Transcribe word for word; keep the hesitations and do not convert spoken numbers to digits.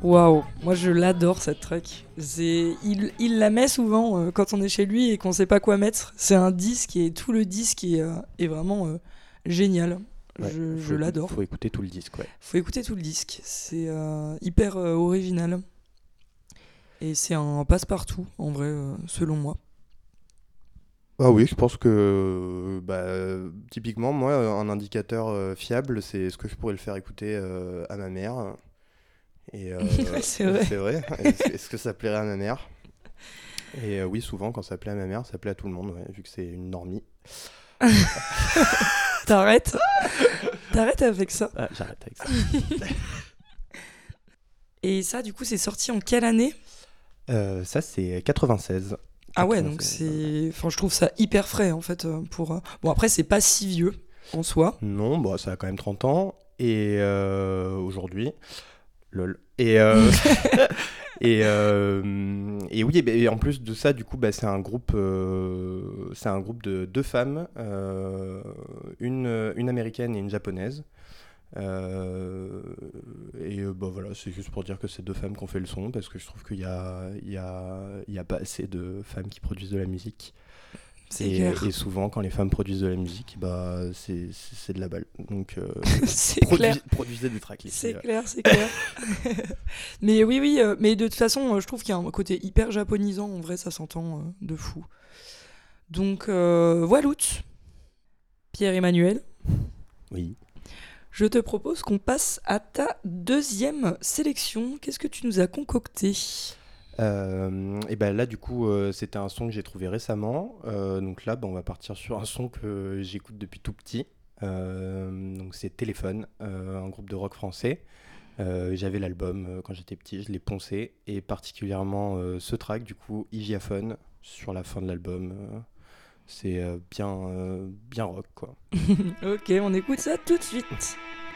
Waouh, moi je l'adore cette track. C'est... Il, il la met souvent euh, quand on est chez lui et qu'on sait pas quoi mettre. C'est un disque et tout le disque est, euh, est vraiment euh, génial. Ouais, Je, faut je écou- l'adore. Faut écouter tout le disque, ouais. Faut écouter tout le disque. C'est euh, hyper euh, original. Et c'est un passe-partout, en vrai, euh, selon moi. Ah oui, je pense que bah, typiquement, moi, un indicateur euh, fiable, c'est ce que je pourrais le faire écouter euh, à ma mère. Et euh, C'est vrai. c'est vrai. Est-ce, est-ce que ça plairait à ma mère? Et euh, oui, souvent, quand ça plaît à ma mère, ça plaît à tout le monde, ouais, vu que c'est une normie. T'arrêtes T'arrêtes avec ça. Ah, j'arrête avec ça. Et ça, du coup, c'est sorti en quelle année? Euh, ça, c'est quatre-vingt-seize. Ah ouais, donc quatre-vingt-seize. c'est... Enfin, je trouve ça hyper frais, en fait, euh, pour... euh, Bon, après, c'est pas si vieux, en soi. Non, bah, ça a quand même trente ans. Et euh, aujourd'hui, lol. Et, euh, et, euh, et oui, et, ben, et en plus de ça, du coup, bah, c'est un groupe, euh, c'est un groupe de deux femmes, euh, une, une américaine et une japonaise. Euh, et euh, bah, voilà, c'est juste pour dire que c'est deux femmes qui ont fait le son, parce que je trouve qu'il y a, il y a, il y a pas assez de femmes qui produisent de la musique. C'est Et, clair. et souvent, quand les femmes produisent de la musique, bah, c'est, c'est, c'est de la balle. Donc, euh, C'est produis- clair. produisez des tracks, les C'est filles. clair, c'est clair. Mais oui, oui, euh, mais de toute façon, euh, je trouve qu'il y a un côté hyper japonisant, en vrai, ça s'entend euh, de fou. Donc, euh, voilà, Pierre-Emmanuel, Oui. je te propose qu'on passe à ta deuxième sélection. Qu'est-ce que tu nous as concocté? Euh, et ben là, du coup, euh, c'était un son que j'ai trouvé récemment. Euh, donc là, bah, on va partir sur un son que j'écoute depuis tout petit. Euh, donc c'est Téléphone, euh, un groupe de rock français. Euh, j'avais l'album euh, quand j'étais petit, je l'ai poncé. Et particulièrement euh, ce track, du coup, Hygiaphone, sur la fin de l'album. euh, c'est euh, bien, euh, bien rock, quoi. Ok, on écoute ça tout de suite.